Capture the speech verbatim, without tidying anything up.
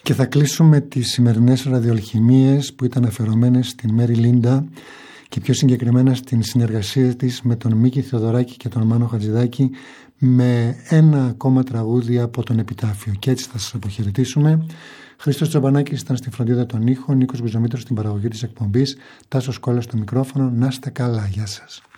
Και θα κλείσουμε τις σημερινές ραδιολχημίες που ήταν αφιερωμένες στην Μέρι Λίντα και πιο συγκεκριμένα στην συνεργασία της με τον Μίκη Θεοδωράκη και τον Μάνο Χατζηδάκη με ένα ακόμα τραγούδι από τον Επιτάφιο. Και έτσι θα σας αποχαιρετήσουμε. Χρήστος Τσομπανάκης ήταν στη φροντίδα των ήχων, Νίκος Γκουζομήτρος στην παραγωγή της εκπομπής, Τάσος Κόλλας στο μικρόφωνο. Να είστε καλά, γεια σας.